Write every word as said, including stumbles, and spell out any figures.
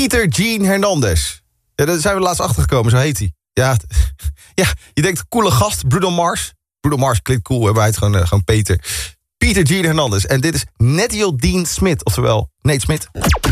Peter Gene Hernandez. Ja, daar zijn we laatst achtergekomen, zo heet hij. Ja, ja, je denkt, coole gast, Bruno Mars. Bruno Mars klinkt cool, maar hij heet gewoon, uh, gewoon Peter. Peter Gene Hernandez. En dit is Nettie Dean Smith, oftewel Nate Smith.